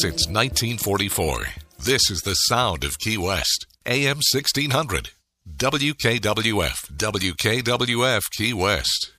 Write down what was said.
since 1944. This is the sound of Key West. AM 1600. WKWF. WKWF Key West.